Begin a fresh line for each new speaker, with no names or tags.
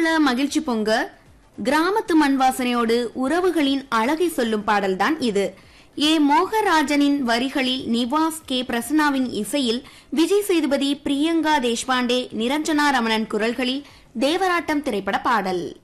மனசுக்குள்ள மகிழ்ச்சி பொங்க கிராமத்து மண் வாசனையோடு உறவுகளின் அழகை சொல்லும் பாடல்தான் இது. ஏ மோகராஜனின் வரிகளில் நிவாஸ் கே பிரசன்னாவின் இசையில் விஜய் சேதுபதி, பிரியங்கா தேஷ்பாண்டே, நிரஞ்சனா ரமணன் குரல்களில் தேவராட்டம் திரைப்பட பாடல்.